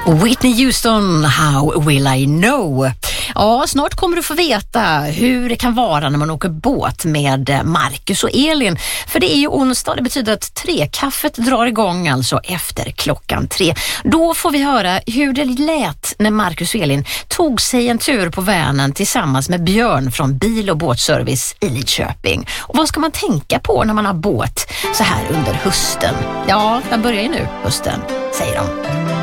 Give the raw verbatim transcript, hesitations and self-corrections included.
Whitney Houston, How Will I Know? Ja, snart kommer du få veta hur det kan vara när man åker båt med Marcus och Elin. För det är ju onsdag, det betyder att trekaffet drar igång alltså efter klockan tre. Då får vi höra hur det lät när Marcus och Elin tog sig en tur på Vänern tillsammans med Björn från Bil- och båtservice i Lidköping. Och vad ska man tänka på när man har båt så här under hösten? Ja, den börjar ju nu, hösten, säger de.